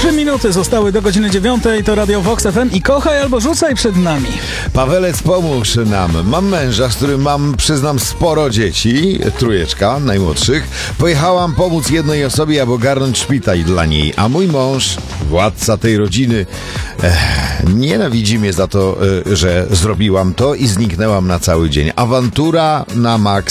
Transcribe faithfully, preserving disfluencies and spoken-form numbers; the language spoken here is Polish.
Trzy minuty zostały do godziny dziewiątej, to Radio Vox F M i kochaj albo rzucaj przed nami. Pawelec, pomóż nam. Mam męża, z którym mam, przyznam, sporo dzieci, trójeczka, najmłodszych. Pojechałam pomóc jednej osobie, aby ogarnąć szpital dla niej, a mój mąż, władca tej rodziny, eh, nienawidzi mnie za to, eh, że zrobiłam to i zniknęłam na cały dzień. Awantura na maks.